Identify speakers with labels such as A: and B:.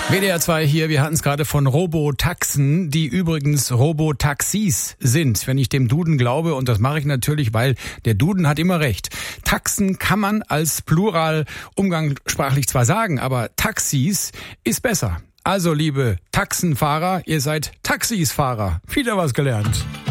A: WDR 2 hier, wir hatten es gerade von Robotaxen, die übrigens Robotaxis sind, wenn ich dem Duden glaube, und das mache ich natürlich, weil der Duden hat immer recht. Taxen kann man als Plural umgangssprachlich zwar sagen, aber Taxis ist besser. Also liebe Taxenfahrer, ihr seid Taxisfahrer. Wieder was gelernt.